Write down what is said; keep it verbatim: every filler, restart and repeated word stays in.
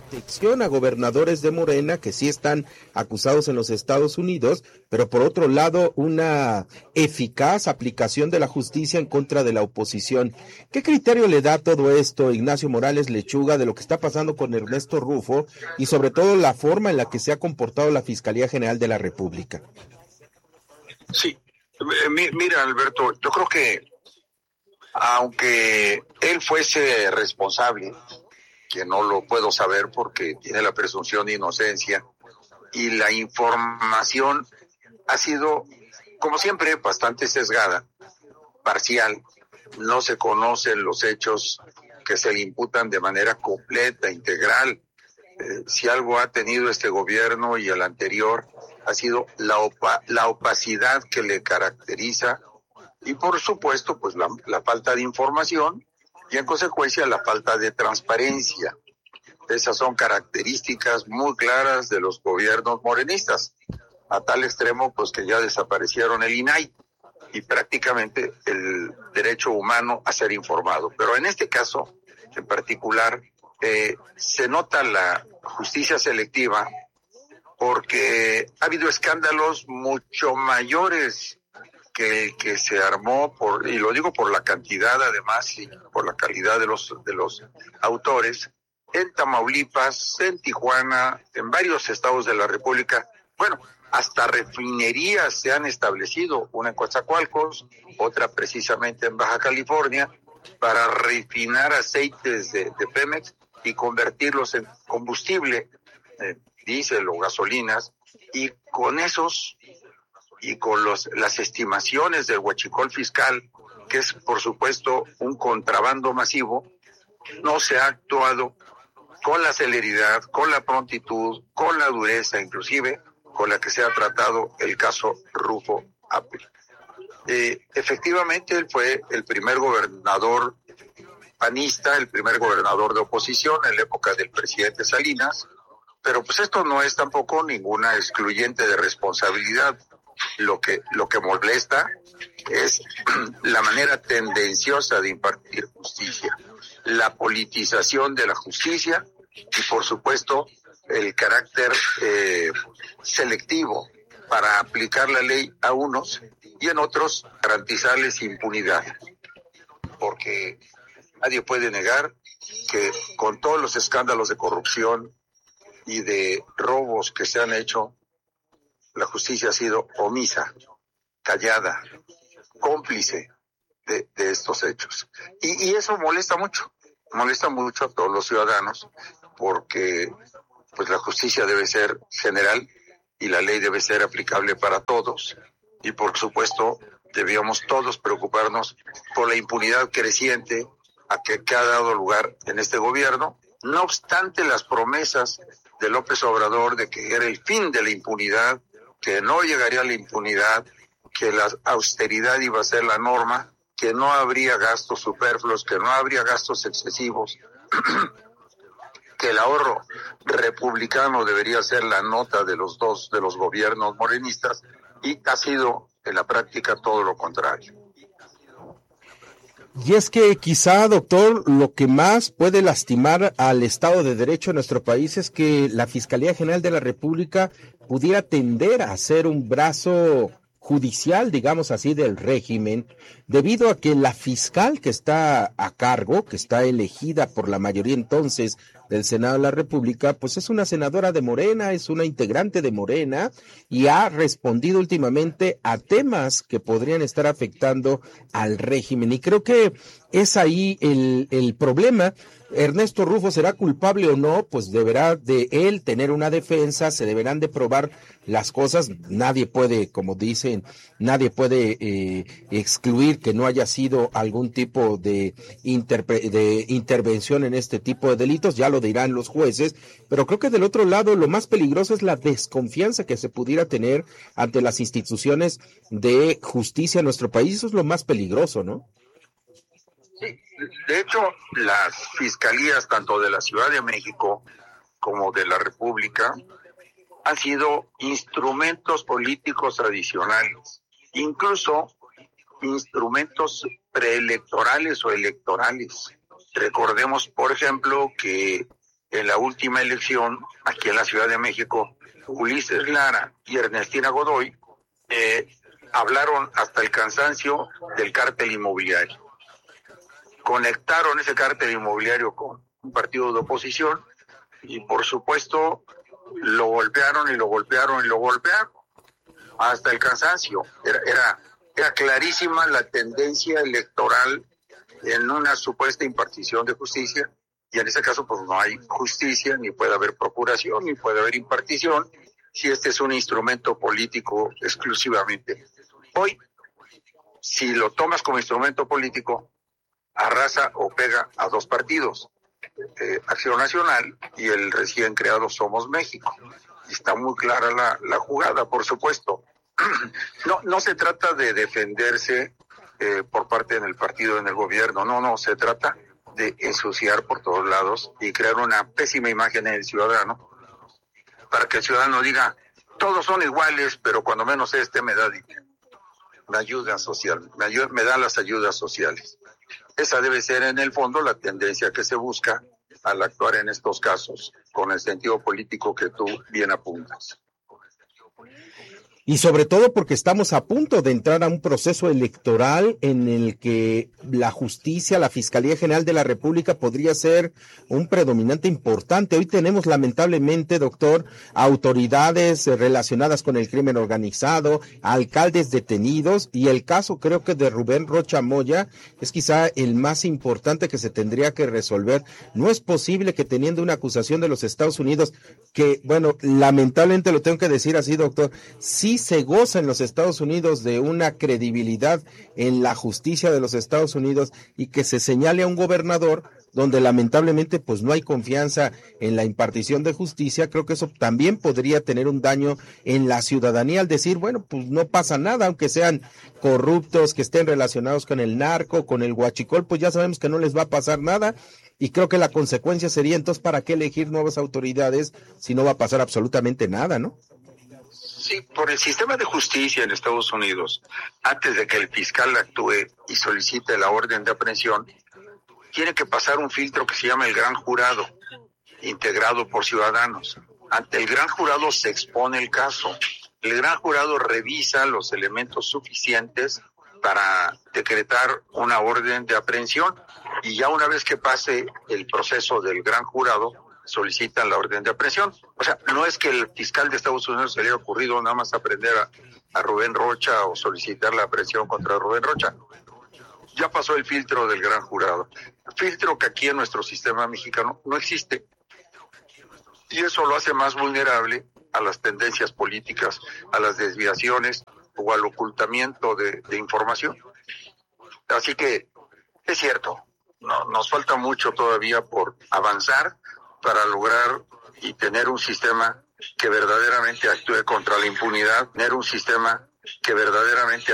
protección a gobernadores de Morena que sí están acusados en los Estados Unidos, pero por otro lado una eficaz aplicación de la justicia en contra de la oposición. ¿Qué criterio le da todo esto, Ignacio Morales Lechuga, de lo que está pasando con Ernesto Rufo y sobre todo la forma en la que se ha comportado la Fiscalía General de la República? Sí, mira, Alberto, yo creo que aunque él fuese responsable, que no lo puedo saber porque tiene la presunción de inocencia, y la información ha sido, como siempre, bastante sesgada, parcial, no se conocen los hechos que se le imputan de manera completa, integral. Eh, si algo ha tenido este gobierno y el anterior, ha sido la, opa, la opacidad que le caracteriza y, por supuesto, pues la, la falta de información y, en consecuencia, la falta de transparencia. Esas son características muy claras de los gobiernos morenistas, a tal extremo pues que ya desaparecieron el I N A I y prácticamente el derecho humano a ser informado. Pero en este caso, en particular, eh, se nota la justicia selectiva porque ha habido escándalos mucho mayores que el que se armó, por, y lo digo por la cantidad además y por la calidad de los, de los autores, en Tamaulipas, en Tijuana, en varios estados de la República. Bueno, hasta refinerías se han establecido, una en Coatzacoalcos, otra precisamente en Baja California, para refinar aceites de, de Pemex y convertirlos en combustible, eh, diésel o gasolinas, y con esos y con los, las estimaciones del huachicol fiscal, que es por supuesto un contrabando masivo, no se ha actuado con la celeridad, con la prontitud, con la dureza, inclusive con la que se ha tratado el caso Rufo Apple. Eh, efectivamente, él fue el primer gobernador panista, el primer gobernador de oposición en la época del presidente Salinas, pero pues esto no es tampoco ninguna excluyente de responsabilidad. Lo que, lo que molesta es la manera tendenciosa de impartir justicia, la politización de la justicia y, por supuesto, el carácter eh, selectivo para aplicar la ley a unos y en otros garantizarles impunidad. Porque nadie puede negar que con todos los escándalos de corrupción y de robos que se han hecho, la justicia ha sido omisa, callada, cómplice de, de estos hechos. Y, y eso molesta mucho, molesta mucho a todos los ciudadanos, porque pues la justicia debe ser general y la ley debe ser aplicable para todos. Y por supuesto, debíamos todos preocuparnos por la impunidad creciente a que, que ha dado lugar en este gobierno, no obstante las promesas de López Obrador de que era el fin de la impunidad, que no llegaría a la impunidad, que la austeridad iba a ser la norma, que no habría gastos superfluos, que no habría gastos excesivos, que el ahorro republicano debería ser la nota de los dos, de los gobiernos morenistas, y ha sido en la práctica todo lo contrario. Y es que quizá, doctor, lo que más puede lastimar al Estado de Derecho en nuestro país es que la Fiscalía General de la República pudiera tender a ser un brazo judicial, digamos así, del régimen, debido a que la fiscal que está a cargo, que está elegida por la mayoría entonces del Senado de la República, pues es una senadora de Morena, es una integrante de Morena y ha respondido últimamente a temas que podrían estar afectando al régimen. Y creo que es ahí el, el problema. Ernesto Rufo será culpable o no, pues deberá de él tener una defensa, se deberán de probar las cosas. Nadie puede, como dicen, nadie puede eh, excluir que no haya sido algún tipo de, interpre- de intervención en este tipo de delitos, ya lo dirán los jueces, pero creo que del otro lado lo más peligroso es la desconfianza que se pudiera tener ante las instituciones de justicia en nuestro país. Eso es lo más peligroso, ¿no? Sí, de hecho, las fiscalías, tanto de la Ciudad de México como de la República, han sido instrumentos políticos adicionales, incluso instrumentos preelectorales o electorales. Recordemos, por ejemplo, que en la última elección, aquí en la Ciudad de México, Ulises Lara y Ernestina Godoy eh, hablaron hasta el cansancio del cártel inmobiliario. Conectaron ese cártel inmobiliario con un partido de oposición y por supuesto lo golpearon y lo golpearon y lo golpearon hasta el cansancio. Era, era, era clarísima la tendencia electoral en una supuesta impartición de justicia, y en ese caso pues no hay justicia, ni puede haber procuración, ni puede haber impartición, si este es un instrumento político exclusivamente. Hoy, si lo tomas como instrumento político, arrasa o pega a dos partidos, eh, Acción Nacional y el recién creado Somos México. Está muy clara la, la jugada, por supuesto. No, no se trata de defenderse eh, por parte del partido en el gobierno, no, no, se trata de ensuciar por todos lados y crear una pésima imagen en el ciudadano, para que el ciudadano diga, todos son iguales, pero cuando menos este me da dinero, me ayuda social, me, ayuda, me da las ayudas sociales. Esa debe ser en el fondo la tendencia que se busca al actuar en estos casos, con el sentido político que tú bien apuntas. Y sobre todo porque estamos a punto de entrar a un proceso electoral en el que la justicia, la Fiscalía General de la República podría ser un predominante importante. Hoy tenemos lamentablemente, doctor, autoridades relacionadas con el crimen organizado, alcaldes detenidos, y el caso creo que de Rubén Rocha Moya es quizá el más importante que se tendría que resolver. No es posible que teniendo una acusación de los Estados Unidos, que bueno, lamentablemente lo tengo que decir así, doctor, sí se goza en los Estados Unidos de una credibilidad en la justicia de los Estados Unidos, y que se señale a un gobernador donde lamentablemente pues no hay confianza en la impartición de justicia. Creo que eso también podría tener un daño en la ciudadanía al decir, bueno, pues no pasa nada, aunque sean corruptos, que estén relacionados con el narco, con el huachicol, pues ya sabemos que no les va a pasar nada. Y creo que la consecuencia sería entonces, ¿para qué elegir nuevas autoridades si no va a pasar absolutamente nada, no? Sí, por el sistema de justicia en Estados Unidos, antes de que el fiscal actúe y solicite la orden de aprehensión, tiene que pasar un filtro que se llama el Gran Jurado, integrado por ciudadanos. Ante el Gran Jurado se expone el caso. El Gran Jurado revisa los elementos suficientes para decretar una orden de aprehensión, y ya una vez que pase el proceso del Gran Jurado, solicitan la orden de aprehensión. O sea, no es que el fiscal de Estados Unidos se le haya ocurrido nada más aprender a, a Rubén Rocha o solicitar la aprehensión contra Rubén Rocha. Ya pasó el filtro del Gran Jurado, filtro que aquí en nuestro sistema mexicano no existe, y eso lo hace más vulnerable a las tendencias políticas, a las desviaciones o al ocultamiento de, de información. Así que es cierto, no, nos falta mucho todavía por avanzar para lograr y tener un sistema que verdaderamente actúe contra la impunidad, tener un sistema que verdaderamente